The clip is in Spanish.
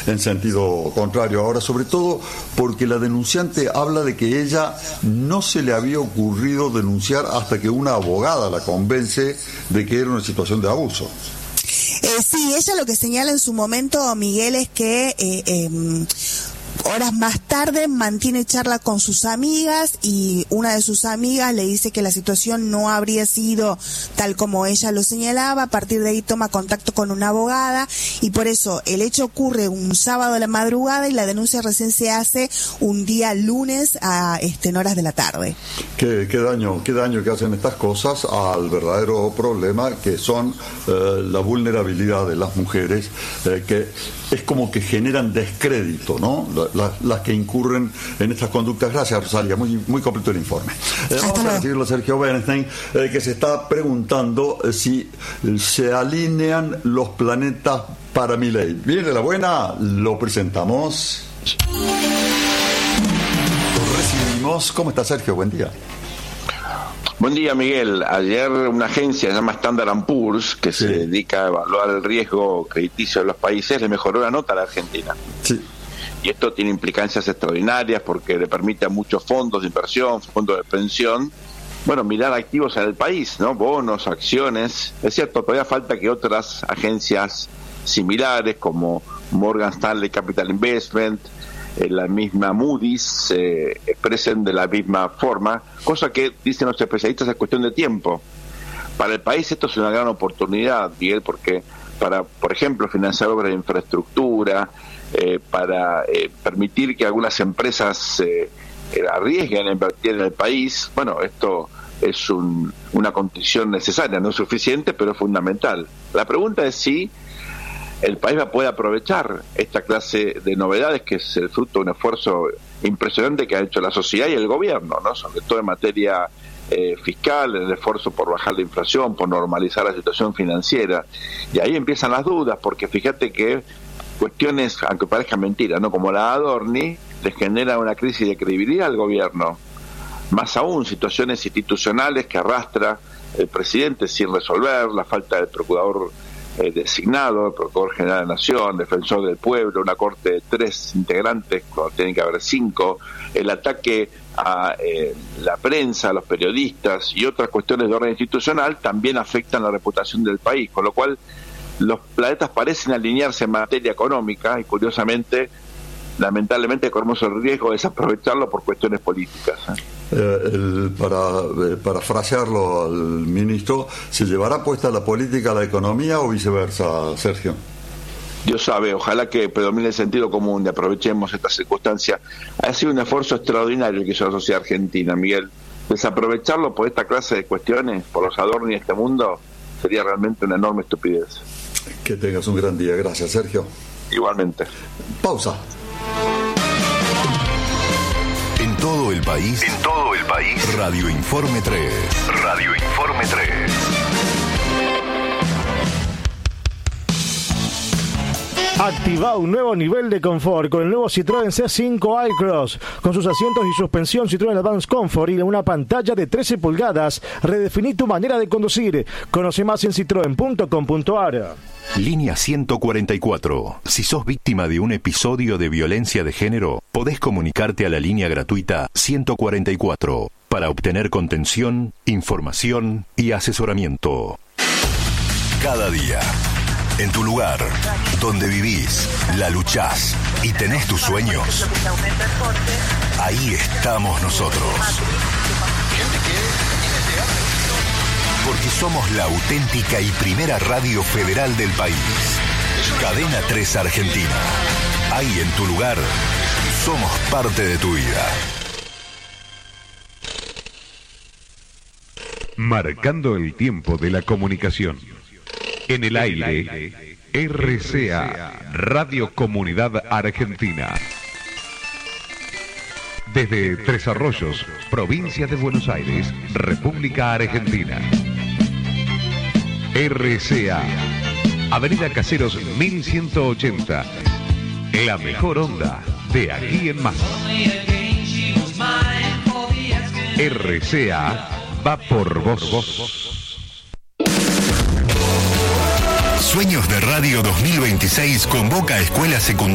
en sentido contrario. Ahora, sobre todo porque la denunciante habla de que ella no se le había ocurrido denunciar hasta que una abogada la convence de que era una situación de abuso. Sí, ella lo que señala en su momento, Miguel, es que horas más tarde mantiene charla con sus amigas y una de sus amigas le dice que la situación no habría sido tal como ella lo señalaba. A partir de ahí toma contacto con una abogada y por eso el hecho ocurre un sábado a la madrugada y la denuncia recién se hace un día lunes en horas de la tarde. Qué daño que hacen estas cosas al verdadero problema que son la vulnerabilidad de las mujeres, que es como que generan descrédito, ¿no? Las que incurren en estas conductas. Gracias, Rosalia, muy completo el informe. Vamos a recibirlo a Sergio Bernstein, que se está preguntando si se alinean los planetas para Milei. Viene la buena, lo presentamos. Lo recibimos. ¿Cómo está, Sergio? Buen día. Buen día, Miguel. Ayer una agencia se llama Standard & Poor's, que se dedica a evaluar el riesgo crediticio de los países, le mejoró la nota a la Argentina. Sí. Y esto tiene implicancias extraordinarias porque le permite a muchos fondos de inversión, fondos de pensión, mirar activos en el país, ¿no? Bonos, acciones. Es cierto, todavía falta que otras agencias similares como Morgan Stanley Capital Investment, la misma Moody's, se expresen de la misma forma, cosa que dicen los especialistas es cuestión de tiempo. Para el país esto es una gran oportunidad, Miguel, porque para, por ejemplo, financiar obras de infraestructura, para permitir que algunas empresas arriesguen a invertir en el país, esto es una condición necesaria, no es suficiente, pero es fundamental. La pregunta es si el país va a poder aprovechar esta clase de novedades, que es el fruto de un esfuerzo impresionante que ha hecho la sociedad y el gobierno, ¿no? Sobre todo en materia fiscal, el esfuerzo por bajar la inflación, por normalizar la situación financiera. Y ahí empiezan las dudas, porque fíjate que cuestiones, aunque parezcan mentiras, ¿no?, como la Adorni, le genera una crisis de credibilidad al gobierno. Más aún, situaciones institucionales que arrastra el presidente sin resolver, la falta del procurador designado, el Procurador General de la Nación, Defensor del Pueblo, una corte de 3 integrantes cuando tienen que haber 5, el ataque a la prensa, a los periodistas y otras cuestiones de orden institucional también afectan la reputación del país, con lo cual los planetas parecen alinearse en materia económica y curiosamente, lamentablemente, corremos el riesgo de desaprovecharlo por cuestiones políticas. Para frasearlo al ministro, ¿se llevará puesta la política a la economía o viceversa, Sergio? Dios sabe, ojalá que predomine el sentido común y aprovechemos esta circunstancia. Ha sido un esfuerzo extraordinario el que hizo la sociedad argentina, Miguel. Desaprovecharlo por esta clase de cuestiones, por los Adorni de este mundo, sería realmente una enorme estupidez. Que tengas un gran día. Gracias, Sergio. Igualmente. Pausa. En todo el país. Radio Informe 3. Radio Informe 3. Activa un nuevo nivel de confort con el nuevo Citroën C5 iCross. Con sus asientos y suspensión Citroën Advance Comfort y una pantalla de 13 pulgadas, redefiní tu manera de conducir. Conoce más en citroen.com.ar. Línea 144. Si sos víctima de un episodio de violencia de género, podés comunicarte a la línea gratuita 144 para obtener contención, información y asesoramiento. Cada día, en tu lugar, donde vivís, la luchás y tenés tus sueños, ahí estamos nosotros. Porque somos la auténtica y primera radio federal del país. Cadena 3 Argentina. Ahí en tu lugar, somos parte de tu vida. Marcando el tiempo de la comunicación. En el aire, RCA, Radio Comunidad Argentina. Desde Tres Arroyos, provincia de Buenos Aires, República Argentina. RCA, Avenida Caseros 1180. La mejor onda de aquí en más. RCA va por vos. Sueños de Radio 2026 convoca a escuelas secundarias